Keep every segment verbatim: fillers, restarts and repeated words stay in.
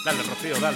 Dale, Rocío, dale.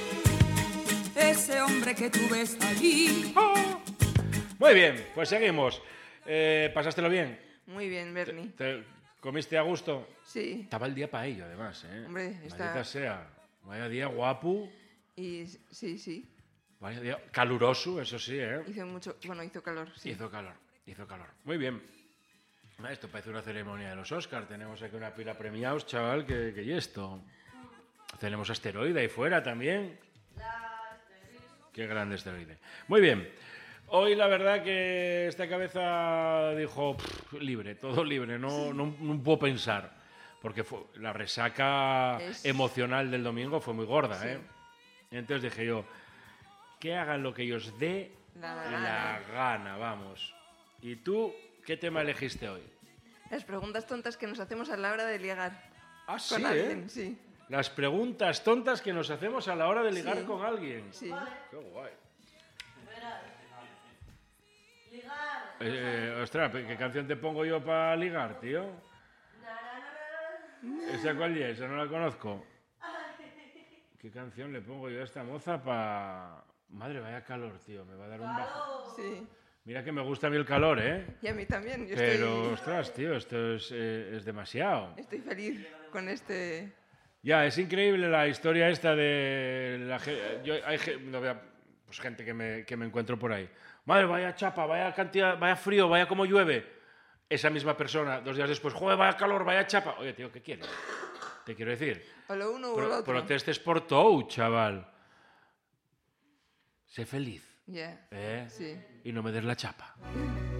Ese hombre que tú ves allí. ¡Oh! Muy bien, pues seguimos. Eh, ¿Pasástelo bien? Muy bien, Bernie. ¿Te, te comiste a gusto? Sí. Estaba el día para ello, además, ¿eh? Hombre, está... Maldita sea. Vaya día guapo. Y sí, sí. Vaya día caluroso, eso sí, ¿eh? Hizo mucho... Bueno, hizo calor, sí. Hizo calor, hizo calor. Muy bien. Esto parece una ceremonia de los Oscars. Tenemos aquí una pila premiados, chaval, que, que y esto. Tenemos asteroide ahí fuera también. Qué grande asteroide. Muy bien. Hoy la verdad que esta cabeza dijo pff, libre, todo libre, no, no, no puedo pensar. Porque fue, la resaca es... emocional del domingo fue muy gorda, sí. ¿eh? Y entonces dije yo, que hagan lo que ellos dé la, la, la gana, vamos. ¿Y tú qué tema elegiste hoy? Las preguntas tontas que nos hacemos a la hora de ligar. Ah, con sí, alguien, ¿eh? Sí. Las preguntas tontas que nos hacemos a la hora de ligar sí. con alguien. Sí. Qué guay. Ligar. Eh, eh, ostras, ¿qué canción te pongo yo para ligar, tío? ¿Esa cuál es? Esa no la conozco. ¿Qué canción le pongo yo a esta moza para...? Madre, vaya calor, tío, me va a dar un bajo. Sí. Mira que me gusta a mí el calor, ¿eh? Y a mí también. Yo Pero, estoy... ostras, tío, esto es, eh, es demasiado. Estoy feliz con este... Ya, es increíble la historia esta de... La, yo, hay no, pues, gente que me, que me encuentro por ahí. Madre, vaya chapa, vaya cantidad, vaya frío, vaya como llueve. Esa misma persona, dos días después, joder, vaya calor, vaya chapa. Oye, tío, ¿qué quieres? Te quiero decir. O lo uno o Pro, lo otro. Protestes por todo, chaval. Sé feliz. Ya. Yeah. ¿Eh? Sí. Y no me des la chapa.